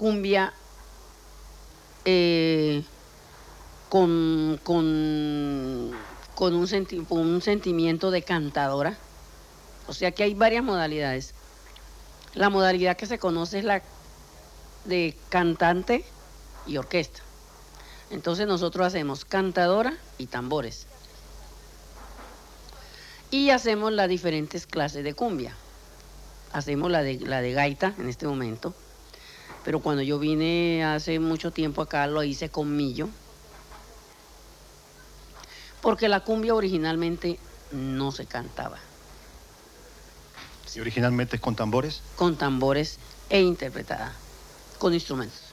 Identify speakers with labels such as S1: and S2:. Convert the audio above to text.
S1: cumbia con un sentimiento de cantadora. O sea que hay varias modalidades. La modalidad que se conoce es la de cantante y orquesta. Entonces nosotros hacemos cantadora y tambores. Y hacemos las diferentes clases de cumbia. Hacemos la de gaita en este momento. Pero cuando yo vine hace mucho tiempo acá lo hice con millo. Porque la cumbia originalmente no se cantaba.
S2: ¿Y originalmente es con tambores?
S1: Con tambores e interpretada con instrumentos.